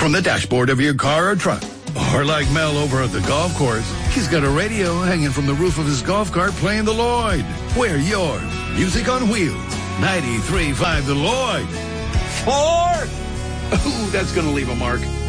from the dashboard of your car or truck. Or like Mel over at the golf course, he's got a radio hanging from the roof of his golf cart playing the Lloyd. We're yours. Music on Wheels. 93.5 The Lloyd. 4? Ooh, that's going to leave a mark.